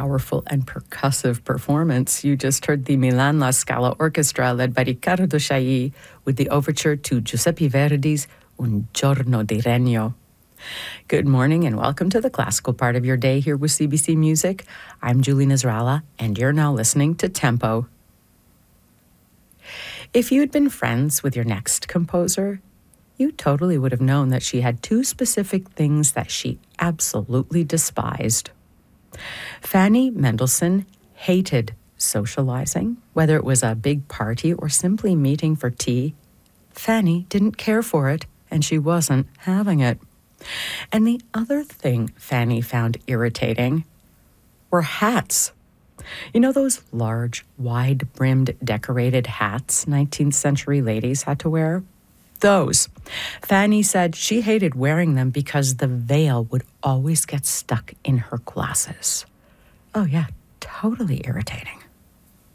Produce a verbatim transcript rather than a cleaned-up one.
powerful and percussive performance. You just heard the Milan La Scala Orchestra led by Riccardo Chailly with the overture to Giuseppe Verdi's Un giorno di regno. Good morning and welcome to the classical part of your day here with C B C Music. I'm Julie Nasrallah and you're now listening to Tempo. If you'd been friends with your next composer, you totally would have known that she had two specific things that she absolutely despised. Fanny Mendelssohn hated socializing, whether it was a big party or simply meeting for tea. Fanny didn't care for it, and she wasn't having it. And the other thing Fanny found irritating were hats. You know those large, wide-brimmed, decorated hats nineteenth century ladies had to wear? Those. Fanny said she hated wearing them because the veil would always get stuck in her glasses. Oh yeah, totally irritating.